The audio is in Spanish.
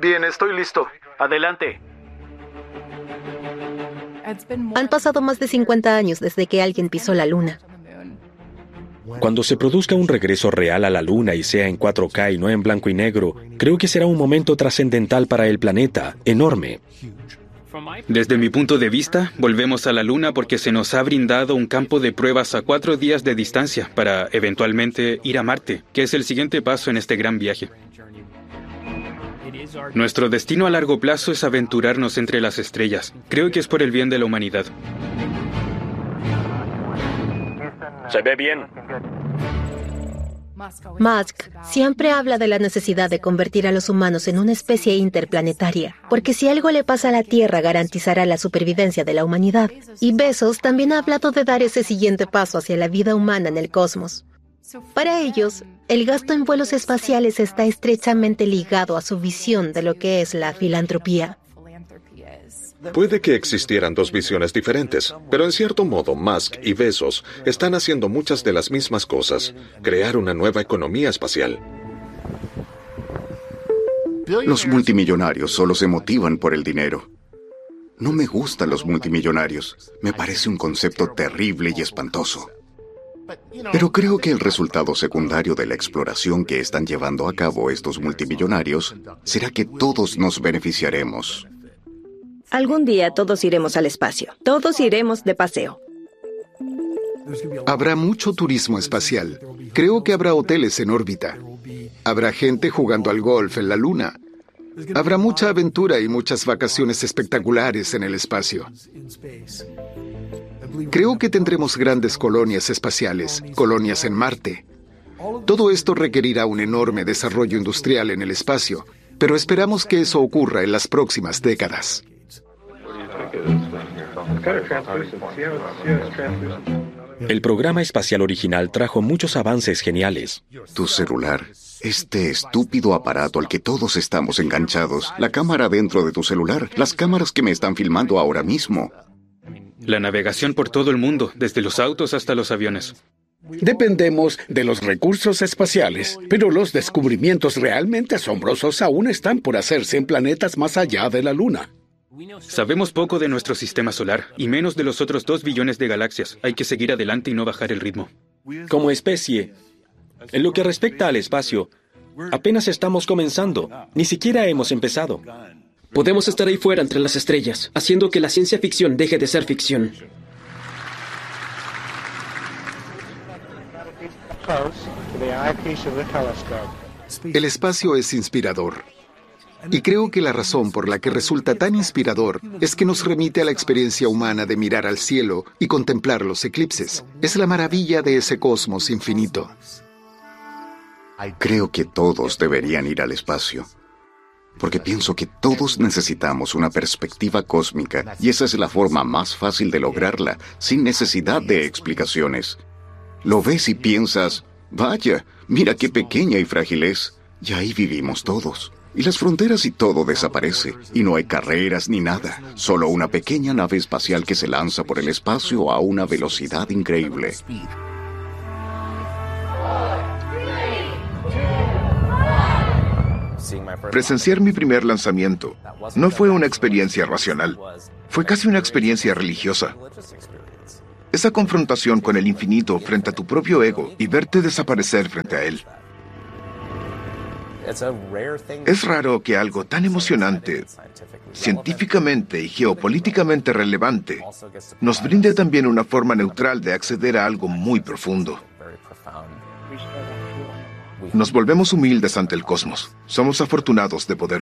Bien, estoy listo. Adelante. Han pasado más de 50 años desde que alguien pisó la Luna. Cuando se produzca un regreso real a la Luna y sea en 4K y no en blanco y negro, creo que será un momento trascendental para el planeta, enorme. Desde mi punto de vista, volvemos a la Luna porque se nos ha brindado un campo de pruebas a 4 días de distancia para, eventualmente, ir a Marte, que es el siguiente paso en este gran viaje. Nuestro destino a largo plazo es aventurarnos entre las estrellas. Creo que es por el bien de la humanidad. Se ve bien. Musk siempre habla de la necesidad de convertir a los humanos en una especie interplanetaria, porque si algo le pasa a la Tierra garantizará la supervivencia de la humanidad. Y Bezos también ha hablado de dar ese siguiente paso hacia la vida humana en el cosmos. Para ellos, el gasto en vuelos espaciales está estrechamente ligado a su visión de lo que es la filantropía. Puede que existieran dos visiones diferentes, pero en cierto modo Musk y Bezos están haciendo muchas de las mismas cosas: crear una nueva economía espacial. Los multimillonarios solo se motivan por el dinero. No me gustan los multimillonarios. Me parece un concepto terrible y espantoso. Pero creo que el resultado secundario de la exploración que están llevando a cabo estos multimillonarios será que todos nos beneficiaremos. Algún día todos iremos al espacio. Todos iremos de paseo. Habrá mucho turismo espacial. Creo que habrá hoteles en órbita. Habrá gente jugando al golf en la Luna. Habrá mucha aventura y muchas vacaciones espectaculares en el espacio. Creo que tendremos grandes colonias espaciales, colonias en Marte. Todo esto requerirá un enorme desarrollo industrial en el espacio, pero esperamos que eso ocurra en las próximas décadas. El programa espacial original trajo muchos avances geniales. Tu celular, este estúpido aparato al que todos estamos enganchados, la cámara dentro de tu celular, las cámaras que me están filmando ahora mismo. La navegación por todo el mundo, desde los autos hasta los aviones. Dependemos de los recursos espaciales, pero los descubrimientos realmente asombrosos aún están por hacerse en planetas más allá de la Luna. Sabemos poco de nuestro sistema solar y menos de los otros 2 billones de galaxias. Hay que seguir adelante y no bajar el ritmo. Como especie, en lo que respecta al espacio, apenas estamos comenzando. Ni siquiera hemos empezado. Podemos estar ahí fuera entre las estrellas, haciendo que la ciencia ficción deje de ser ficción. El espacio es inspirador. Y creo que la razón por la que resulta tan inspirador es que nos remite a la experiencia humana de mirar al cielo y contemplar los eclipses. Es la maravilla de ese cosmos infinito. Creo que todos deberían ir al espacio, porque pienso que todos necesitamos una perspectiva cósmica y esa es la forma más fácil de lograrla, sin necesidad de explicaciones. Lo ves y piensas, vaya, mira qué pequeña y frágil es, y ahí vivimos todos. Y las fronteras y todo desaparece, y no hay carreras ni nada, solo una pequeña nave espacial que se lanza por el espacio a una velocidad increíble. Presenciar mi primer lanzamiento no fue una experiencia racional, fue casi una experiencia religiosa. Esa confrontación con el infinito frente a tu propio ego y verte desaparecer frente a él. Es raro que algo tan emocionante, científicamente y geopolíticamente relevante, nos brinde también una forma neutral de acceder a algo muy profundo. Nos volvemos humildes ante el cosmos. Somos afortunados de poder